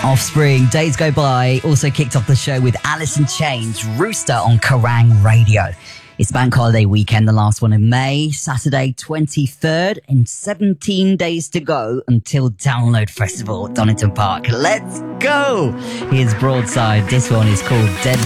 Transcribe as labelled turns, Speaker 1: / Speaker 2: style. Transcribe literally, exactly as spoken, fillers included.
Speaker 1: Offspring, Days Go By, also kicked off the show with Alice in Chains, Rooster on Kerrang Radio. It's Bank Holiday weekend, the last one in May, Saturday twenty-third, and seventeen days to go until Download Festival at Donington Park. Let's go! Here's Broadside. This one is called Dead